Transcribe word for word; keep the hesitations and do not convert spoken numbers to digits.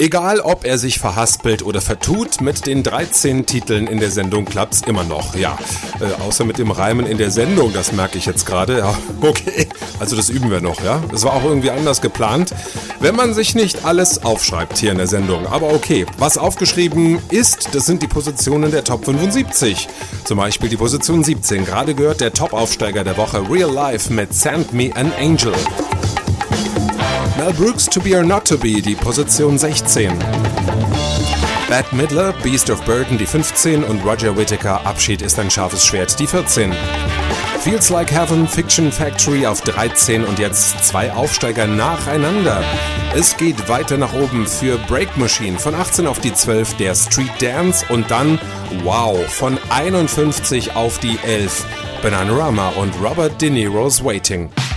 Egal, ob er sich verhaspelt oder vertut, mit den dreizehn Titeln in der Sendung klappt's immer noch, ja. Äh, außer mit dem Reimen in der Sendung, das merke ich jetzt gerade. Ja, okay, also das üben wir noch, ja. Das war auch irgendwie anders geplant, wenn man sich nicht alles aufschreibt hier in der Sendung. Aber okay, was aufgeschrieben ist, das sind die Positionen der Top fünfundsiebzig. Zum Beispiel die Position siebzehn, gerade gehört der Top-Aufsteiger der Woche Real Life mit Send Me an Angel. Mel Brooks, To Be or Not To Be, die Position sechzehn. Bette Midler, Beast of Burden, die fünfzehn und Roger Whittaker, Abschied ist ein scharfes Schwert, die vierzehn. Feels Like Heaven, Fiction Factory auf dreizehn und jetzt zwei Aufsteiger nacheinander. Es geht weiter nach oben für Break Machine von achtzehn auf die zwölf, der Street Dance und dann, wow, von einundfünfzig auf die elf, Bananarama und Robert De Niro's Waiting.